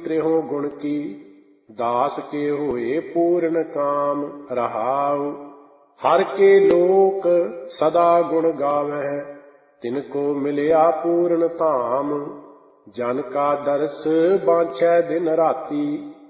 त्रिहों गुण की, दास के होए पूर्ण काम रहाउ। हर के लोक सदा गुण गावै, तिनको मिलिया पूर्ण धाम। जन का दर्श बाँछै दिन राती,